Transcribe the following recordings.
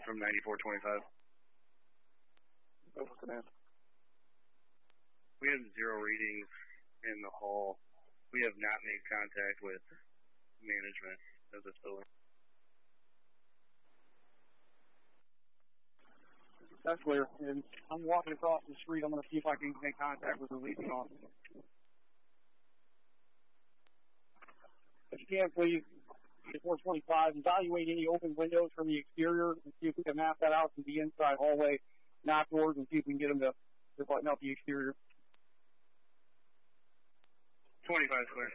from 9425. Go for command. We have 0 readings in the hall. We have not made contact with management of this building. That's clear. And I'm walking across the street. I'm going to see if I can make contact with the leasing officer. If you can, please, 425, evaluate any open windows from the exterior and see if we can map that out from the inside hallway, knock doors, and see if we can get them to button up the exterior. 25 clear.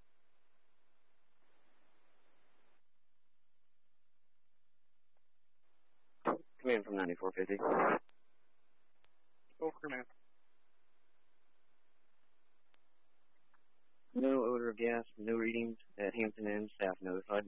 Command from 9450. Go for command. No odor of gas, no readings at Hampton Inn, staff notified.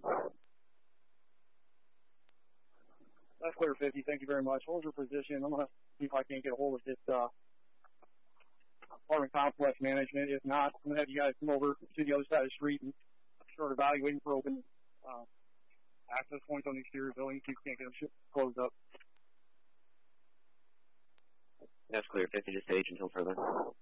That's clear, 50. Thank you very much. Hold your position. I'm going to see if I can't get a hold of this apartment complex management. If not, I'm going to have you guys come over to the other side of the street and start evaluating for open access points on the exterior building. See if we can't get them closed up. That's clear, 50 to stage until further.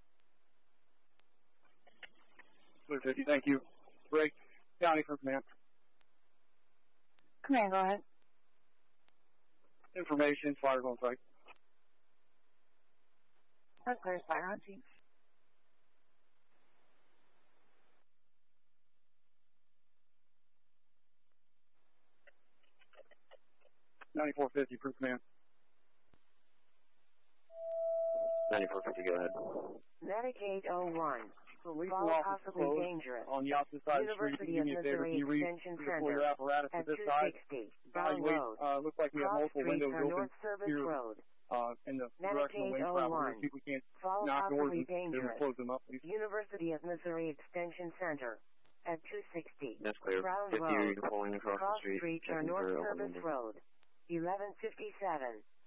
Clear, 50. Thank you. Greg, County for command. Command, go ahead. Information, fires on site. That's clear, fire on scene. $94.50 per command. 9450, go ahead. Medicaid 01. Police Fall officer possibly closed dangerous. on the opposite side of the street. University Can you of do me a favor? Missouri Can you read Extension for your Center apparatus to at this side? 260 Brown Road. Looks like we have Cross multiple Street windows or open North Service here Road. in the direction of Medicaid lane travel. 01. See if we can't Fall knock doors possibly and dangerous. close them up, please. University of Missouri Extension Center at 260 That's clear. Brown 50, Road. you're pulling across Cross the street. Street or Checking North for open Service windows. Road. 1157